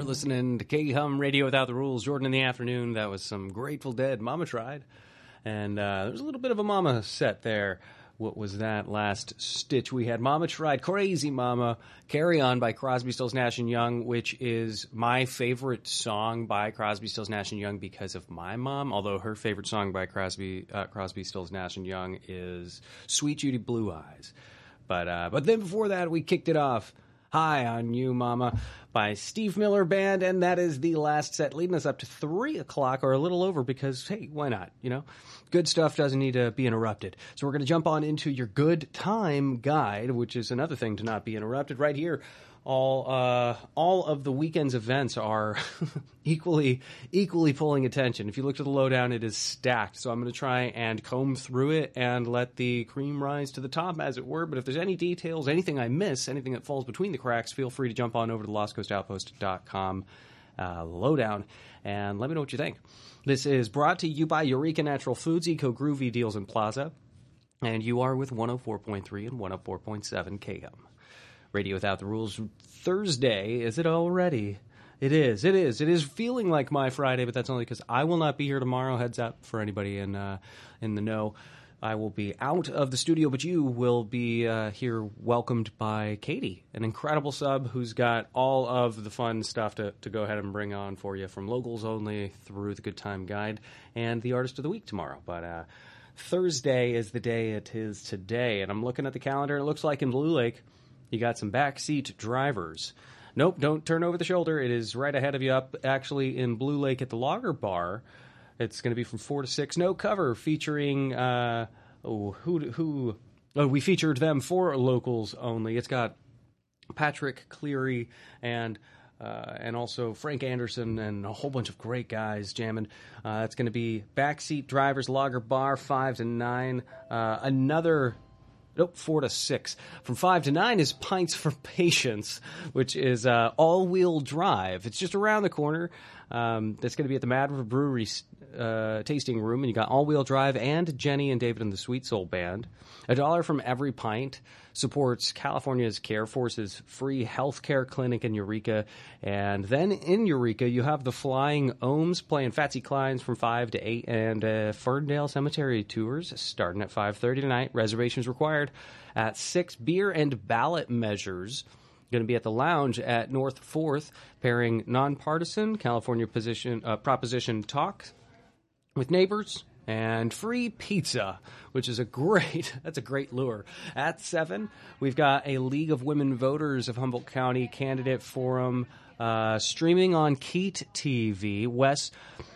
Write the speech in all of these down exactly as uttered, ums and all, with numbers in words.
listening to K-Hum Radio Without the Rules. Jordan in the afternoon. That was some Grateful Dead. Mama Tried. And uh, there was a little bit of a Mama set there. What was that last stitch we had? Mama Tried, Crazy Mama, Carry On by Crosby, Stills, Nash and Young, which is my favorite song by Crosby, Stills, Nash and Young because of my mom, although her favorite song by Crosby, uh, Crosby, Stills, Nash and Young is Sweet Judy Blue Eyes. But, uh, but then before that, we kicked it off. High on You, Mama, by Steve Miller Band, and that is the last set, leading us up to three o'clock, or a little over, because, hey, why not, you know? Good stuff doesn't need to be interrupted. So we're going to jump on into your good time guide, which is another thing to not be interrupted right here. All uh, all of the weekend's events are equally equally pulling attention. If you look at the lowdown, it is stacked. So I'm going to try and comb through it and let the cream rise to the top, as it were. But if there's any details, anything I miss, anything that falls between the cracks, feel free to jump on over to the lost coast outpost dot com uh, lowdown and let me know what you think. This is brought to you by Eureka Natural Foods, Eco Groovy Deals in Plaza, and you are with one oh four point three and one oh four point seven K M. Radio Without the Rules Thursday. Is it already? It is. It is. It is feeling like my Friday, but that's only because I will not be here tomorrow. Heads up for anybody in uh, in the know. I will be out of the studio, but you will be uh, here welcomed by Katie, an incredible sub who's got all of the fun stuff to, to go ahead and bring on for you, from locals only through the Good Time Guide and the Artist of the Week tomorrow. But uh, Thursday is the day it is today, and I'm looking at the calendar, and it looks like in Blue Lake you got some backseat drivers. Nope, don't turn over the shoulder. It is right ahead of you, up actually in Blue Lake at the Lager Bar. It's going to be from four to six. No cover, featuring, uh, oh, who, who, oh, we featured them for locals only. It's got Patrick Cleary and, uh, and also Frank Anderson and a whole bunch of great guys jamming. Uh, it's going to be backseat drivers, Lager Bar, five to nine. Uh, another Nope, four to six. From five to nine is Pints for Patience, which is uh, all-wheel drive. It's just around the corner. Um, that's going to be at the Mad River Brewery uh, tasting room, and you got all-wheel drive and Jenny and David and the Sweet Soul Band. A dollar from every pint supports California's Care Force's free healthcare clinic in Eureka. And then in Eureka, you have the Flying Ohms playing Fatsy Klein's from five to eight, and uh, Ferndale Cemetery tours starting at five thirty tonight. Reservations required. At six, beer and ballot measures. Going to be at the Lounge at North fourth, pairing nonpartisan California position uh, proposition talk with neighbors and free pizza, which is a great, that's a great lure. At seven, we've got a League of Women Voters of Humboldt County candidate forum uh, streaming on Keat T V. Wes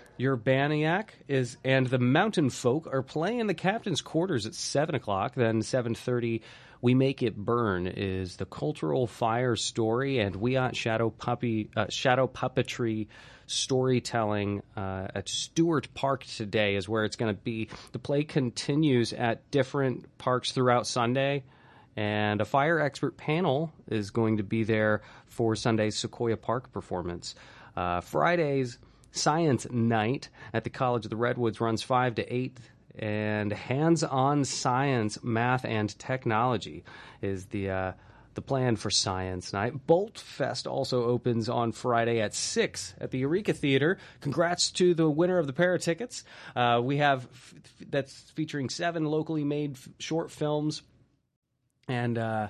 Urbaniak is and the Mountain Folk are playing the Captain's Quarters at seven o'clock. Then seven thirty, We Make It Burn is the Cultural Fire Story and Wiat Shadow Puppy uh, Shadow Puppetry Storytelling uh, at Stewart Park today is where it's going to be. The play continues at different parks throughout Sunday, and a fire expert panel is going to be there for Sunday's Sequoia Park performance. Uh, Friday's Science Night at the College of the Redwoods runs five to eight, and Hands-on Science, Math, and Technology is the uh, the plan for Science Night. Bolt Fest also opens on Friday at six at the Eureka Theater. Congrats to the winner of the pair of tickets. Uh, we have, f- that's featuring seven locally made f- short films, and uh,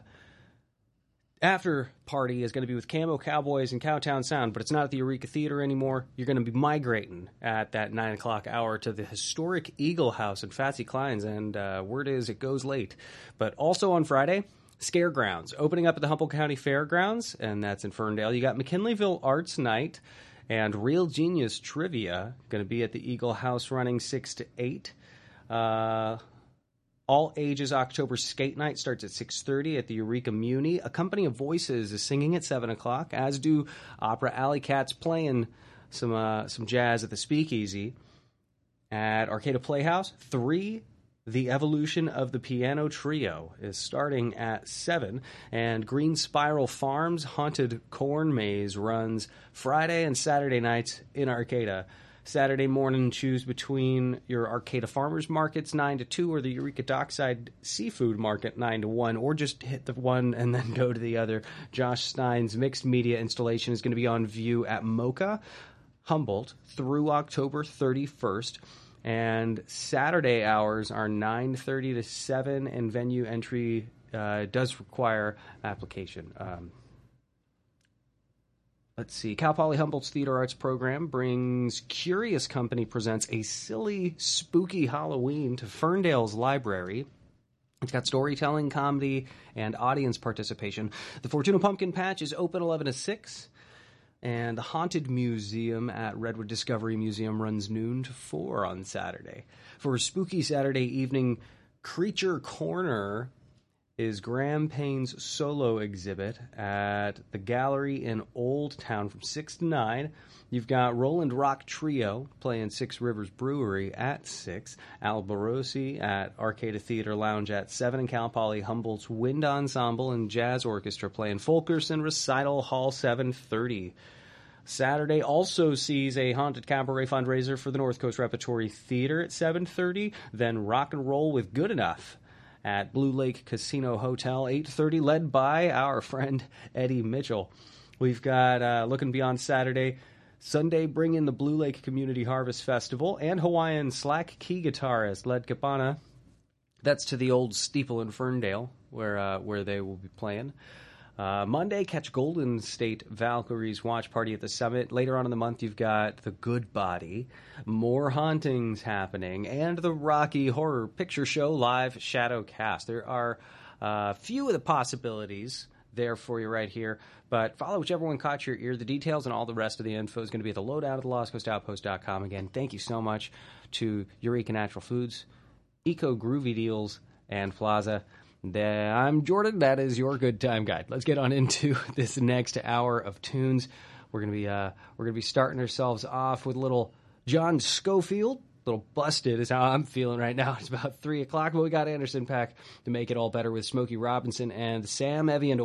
after party is going to be with Camo Cowboys and Cowtown Sound, but it's not at the Eureka Theater anymore. You're going to be migrating at that nine o'clock hour to the historic Eagle House in Fatsy Klein's, and uh, word is it goes late. But also on Friday, Scaregrounds, opening up at the Humboldt County Fairgrounds, and that's in Ferndale. You got McKinleyville Arts Night and Real Genius Trivia, going to be at the Eagle House running six to eight. Uh... All Ages October Skate Night starts at six thirty at the Eureka Muni. A Company of Voices is singing at seven o'clock, as do Opera Alley Cats playing some uh, some jazz at the Speakeasy. At Arcada Playhouse, three, The Evolution of the Piano Trio is starting at seven, and Green Spiral Farms Haunted Corn Maze runs Friday and Saturday nights in Arcada. Saturday morning, choose between your Arcata Farmers Markets nine to two or the Eureka Dockside Seafood Market nine to one, or just hit the one and then go to the other. Josh Stein's mixed media installation is going to be on view at Mocha, Humboldt, through October thirty-first. And Saturday hours are nine thirty to seven, and venue entry uh, does require application. Um, Let's see. Cal Poly Humboldt's Theater Arts program brings Curious Company presents a silly, spooky Halloween to Ferndale's Library. It's got storytelling, comedy, and audience participation. The Fortuna Pumpkin Patch is open eleven to six, and the Haunted Museum at Redwood Discovery Museum runs noon to four on Saturday. For a spooky Saturday evening, Creature Corner is Graham Payne's solo exhibit at the Gallery in Old Town from six to nine. You've got Roland Rock Trio playing Six Rivers Brewery at six. Al Barossi at Arcata Theater Lounge at seven. And Cal Poly Humboldt's Wind Ensemble and Jazz Orchestra playing Fulkerson Recital Hall seven thirty. Saturday also sees a Haunted Cabaret fundraiser for the North Coast Repertory Theater at seven thirty. Then Rock and Roll with Good Enough at Blue Lake Casino Hotel, eight thirty, led by our friend Eddie Mitchell. We've got, uh, looking beyond Saturday, Sunday, bring in the Blue Lake Community Harvest Festival and Hawaiian slack key guitarist Led Kapana. That's to the old steeple in Ferndale, where uh, where they will be playing. Uh, Monday, catch Golden State Valkyries watch party at the Summit. Later on in the month, you've got The Good Body, more hauntings happening, and the Rocky Horror Picture Show live shadow cast. There are a uh, few of the possibilities there for you right here, but follow whichever one caught your ear. The details and all the rest of the info is going to be at the lowdown at the lost coast outpost dot com. Again, thank you so much to Eureka Natural Foods, Eco Groovy Deals, and Plaza. I'm Jordan. That is your good time guide. Let's get on into this next hour of tunes. We're gonna be uh, we're gonna be starting ourselves off with a little John Schofield. A little busted is how I'm feeling right now. It's about three o'clock, but we got Anderson .Paak to make it all better with Smokey Robinson and Sam Evian.